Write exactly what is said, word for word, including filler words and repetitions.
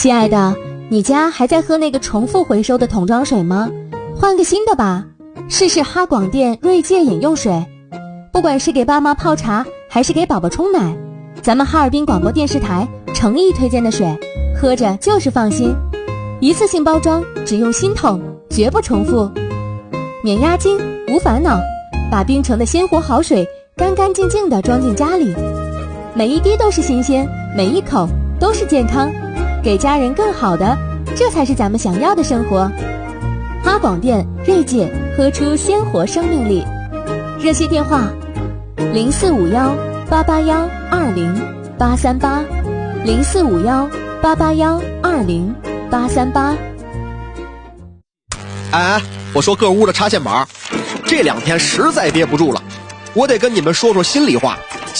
亲爱的，你家还在喝那个重复回收的桶装水吗？换个新的吧，试试哈广电锐界饮用水。不管是给爸妈泡茶，还是给宝宝冲奶，咱们哈尔滨广播电视台诚意推荐的水，喝着就是放心。一次性包装，只用新桶，绝不重复，免押金，无烦恼，把冰城的鲜活好水干干净净地装进家里，每一滴都是新鲜，每一口都是健康，给家人更好的，这才是咱们想要的生活。哈广电锐界，喝出鲜活生命力。热线电话零四五幺八八幺二零八三八，零四五幺八八幺二零八三八。 哎哎，我说各屋的插线板，这两天实在憋不住了，我得跟你们说说心里话。